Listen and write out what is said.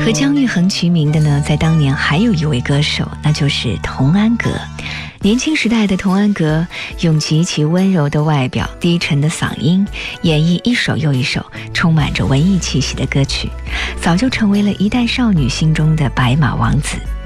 和姜育恒齐名的呢，在当年还有一位歌手，那就是童安格。年轻时代的童安格用极其温柔的外表、低沉的嗓音，演绎一首又一首充满着文艺气息的歌曲，早就成为了一代少女心中的白马王子。